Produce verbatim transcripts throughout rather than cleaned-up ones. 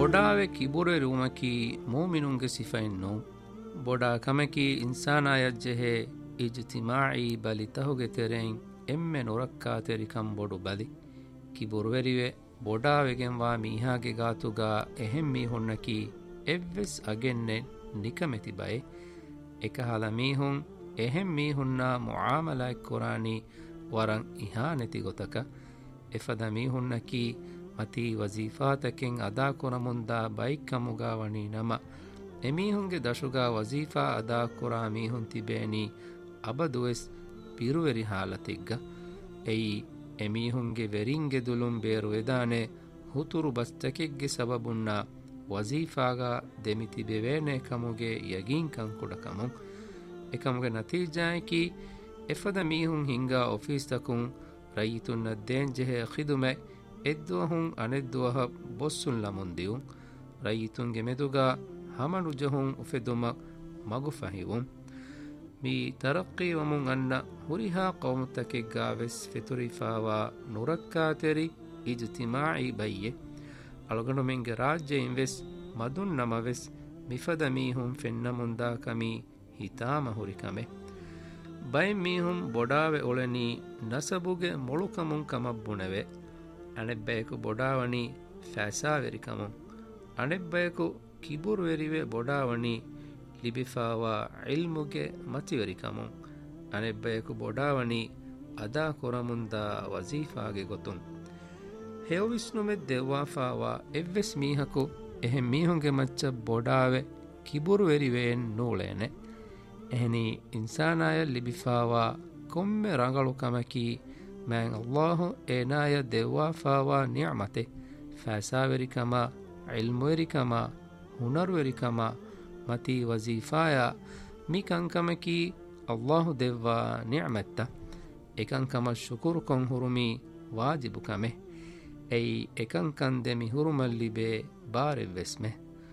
ಬೊಡಾವೆ ಕಿಬುರೆ ರೂಮಕಿ ಮೂಮಿನುಂಗೆ ಸಿಫೈನ್ನು ಬೊಡಾ ಕಮಕಿ ಇನ್ಸಾನಾಯಜ್ಜೆಹೆ ಇಜ್ತಿಮಾಯಿ ಬಲಿ ತಹುಗೆ ತೆರೆಂ ಎಮ್ಮೆ ನೊರಕ್ಕಾ ತೆರಿಕಂ ಬೊಡು ಬಲಿ ಕಿಬುರುವೆರಿವೆ ಬೊಡಾವೆಗೆಂವಾ ಮೀಹಾಗೆ ಗಾತುಗ ಎಹೆಂ ಮೀಹುನ್ನಕಿ ಎವ್ವೆಸ್ ಅಗೆನ್ನೆ ನಿಕಮೆತಿ ಬಯೆ ಎಕಹಲ ಮೀಹುಂ ಎಹೆಂ ಮೀಹುನ್ನ ಮುಆಮಲಾಯ್ ಕುರಾನಿ ವರಂ ಇಹಾನೆತಿ ಗೊತಕ ಎಫದ ಮೀಹುನ್ನಕಿ ಮತಿ ವಜೀಫಾತಕೆಂ ಅದಾ ಕುರಮುಂದಾ ಬೈಕ್ಕಮುಗಾವಣಿ ನಮ ಎಮೀಹುಂಗೆ ದಶುಗಾ ವಜೀಫಾ ಅದಾ ಕುರಾ ಮೀಹುಂ ತಿಬೇನಿ ಅಬದುವೆಸ್ ಪಿರುವೆರಿ ಹಾಲತಿಗ್ಗ ಎಯಿ ಎಮೀಹುಂಗೆ ವೆರಿಂಗೆ ದುಲುಂ ಬೇರು ಎದಾನೆ ಹುತುರು ಬಸ್ತಕೆಗ್ಗೆ ಸಬಬುನ್ನ ವಜೀಫಾಗ ದೆಮಿತಿ ಬೆವೇನೆ ಕಮುಗೆ ಯಗೀನ್ ಕಂಕುಡ ಕಮು ಎಕಮುಗೆ ನತೀಜಾಯಕಿ ಎಫದ ಮೀಹುಂ ಹಿಂಗಾ ಆಫೀಸ್ ತಕುಂ ರೈತುನ್ನ ದೇನ್ ಜೆಹೆ ಖಿದುಮೆ ಎದ್ದುವಹುಂ ಅನೆದ್ದುವಹ ಬೊಸ್ಸುನ್ ಲಮುಂದಿಯುಂ ರೈತುಂಗೆ ಮೆದುಗಾ ಹಮನು ಜಹುಂ ಉಫೆದುಮ ಮಗು ಫಹಿವುಂ ಮೀ ತರಕ್ಕಿ ವಮುಂ ಅನ್ನ ಹುರಿಹಾ ಕೌಮುತಕೆಗ್ಗಾವೆಸ್ ಫೆತುರಿಫಾವಾ ನುರಕ್ಕಾತೆರಿ ಇಜ್ತಿಮಾಯಿ ಬಯ್ಯೆ ಅಳಗಣು ಮೆಂಗೆ ರಾಜ್ಯ ಇಂವೆಸ್ ಮದುನ್ ನಮವೆಸ್ ಮಿಫದ ಮೀಹುಂ ಫೆನ್ನ ಮುಂದಾ ಕಮಿ ಹಿತಾಮ ಹುರಿಕಮೆ ಬೈ ಮೀಹುಂ ಬೊಡಾವೆ ಒಳನಿ ನಸಬುಗೆ ಮೊಳುಕಮುಂ ಕಮಬ್ಬುಣವೆ ಅಣೆಬ್ಬೆಯಕು ಬೊಡಾವಣಿ ಫ್ಯಾಸಾವೆರಿಕಮುಂ ಅಣೆಬ್ಬೆಯಕು ಕಿಬುರುವೆರಿವೆ ಬೊಡಾವಣಿ ಲಿಬಿಫಾವಾ ಇಲ್ಮುಗೆ ಮತಿವೆರಿಕಮುಂ ಅಣೆಬ್ಬೆಯಕು ಬೊಡಾವಣಿ ಅದಾ ಕೊರಮುಂದ ವಜೀಫಾಗೆ ಗೊತ್ತುಂ ಹೇವಿಸ್ನುಮೆ ದೆವ್ವಾಫಾವಾ ಎವ್ವೆಸ್ ಮೀಹಕು ಎಹೆ ಮೀಹುಂಗೆ ಮಚ್ಚ ಬೊಡಾವೆ ಕಿಬುರುವೆರಿವೆಯನ್ ನೂಳೇನೆ ಎಹನಿ ಇನ್ಸಾನಾಯ ಲಿಬಿಫಾವಾ ಕೊಮ್ಮೆ ರಂಗಳು ಕಮಕಿ ಮ್ಯಾಂಗ್ ಅಲ್ಲಾಹು ಏನಾಯ ದೆವ್ವಾಫಾವಾ ನಿಅಮತೆ ಫ್ಯಾಸಾವೆರಿಕಮ ಇಲ್ಮುವೆರಿಕಮ ಹುನರ್ವೆರಿಕಮ ಮತಿ ವಜೀಫಾಯ ಮಿ ಕಂಕಮಕಿ ಅಲ್ಲಾಹು ದೆವ್ವಾ ನಿಅಮತ್ತ ಎಕಂಕಮ ಶುಕುರು ಕೊಂ ಹುರುಮಿ ವಾಜಿಬು ಕಮೆ ಎಯಿ ಎಕಂಕಂದೆ ಮಿ ಹುರುಮಲ್ಲಿ ಬೇ ಬಾರೆವ್ವೆಸ್ಮೆ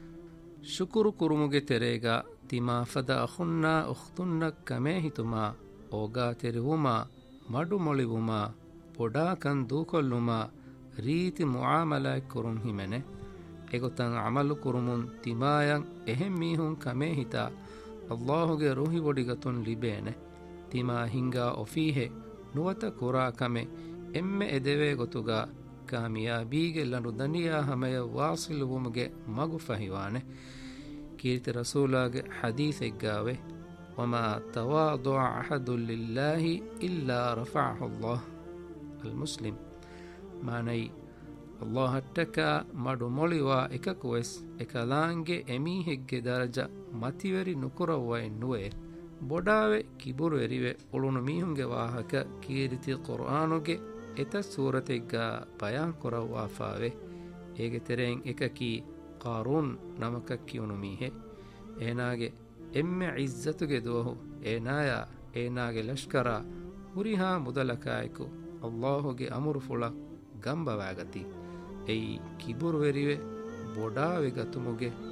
ಶುಕುರು ಕುರುಮುಗೆ ತೆರೆಗ ತಿಮಾ ಫದ ಅಖುನ್ನ ಉಖ್ತುನ್ನ ಕಮೆ ಹಿತುಮಾ ಓಗಾ ತೆರೆವುಮಾ ಮಡು ಮೊಳಿವುಮಾ ಬೊಡಾ ಕನ್ ದೂಕೊಲ್ಲುಮಾ ರೀತಿ ಮುಆಮಲಾಯ್ ಕುರುಂ ಹಿಮೆನೆ ಎಗೊತಂ ಅಮಲು ಕುರುಮುನ್ ತಿಮಾಯಂ ಎಹೆಂ ಮೀಹುಂ ಕಮೆ ಹಿತಾ ಅಲ್ಲಾಹುಗೆ ರೂಹಿ ಬೊಡಿಗತುನ್ ಲಿಬೇನೆ ತಿಮಾ ಹಿಂಗಾ ಒಫೀಹೆ ನುವತ ಕುರಾ ಕಮೆ ಎಮ್ಮೆ ಎದೆವೆ ಗೊತುಗ ಕಾಮಿಯಾಬೀಗೆ ಲನು ದನಿಯಾ ಹಮೆಯ ವಾಸಿಲುವುಮುಗೆ ಮಗು ಫಹಿವಾನೆ ಕೀರ್ತಿ ರಸೂಲಾಗೆ ಹದೀಸ್ ಎಗ್ಗಾವೆ ವಮಾ ತವಾದುಅ ಅಹದುನ್ ಲಿಲ್ಲಾಹಿ ಇಲ್ಲಾ ರಫಅಹು ಅಲ್ಲಾಹ್ ಅಲ್ ಮುಸ್ಲಿಂ ಮಾನೈ ಅಲ್ಲಾಹ್ ಹಟ್ಟಕ ಮಡು ಮೊಳಿವಾ ಎಕಕುವೆಸ್ ಎಕಲಾಂಗೆ ಎಮೀಹೆಗ್ಗೆ ದರಜ ಮತಿವೆರಿ ನುಕುರವ್ವ ಎನ್ನುವೆ ಬೊಡಾವೆ ಕಿಬುರು ಎರಿವೆ ಉಳುನು ಮೀಹುಂಗೆ ವಾಹಕ ಕೀರಿತಿ ಕುರ್ಆನುಗೆ ಎತ ಸೂರತೆಗ್ಗ ಬಯಾನ್ ಕೊರವ್ವಾಫಾವೆ ಏಗೆ ತೆರೆಂ ಎಕಕಿ ಕಾರೂನ್ ನಮಕಕ್ಕಿಯುನು ಮೀಹೆ ಏನಾಗೆ ಎಮ್ಮೆ ಇಜ್ಜತುಗೆ ದುವಹು ಏನಾಯ ಏನಾಗೆ ಲಷ್ಕರ ಹುರಿಹಾ ಮುದಲಕಾಯಕು ಅಲ್ಲಾಹುಗೆ ಅಮುರು ಫುಳ ಗಂಬವಾಗತಿ ಎಯಿ ಕಿಬುರುವೆರಿವೆ ಬೊಡಾವೆ ಗತುಮುಗೆ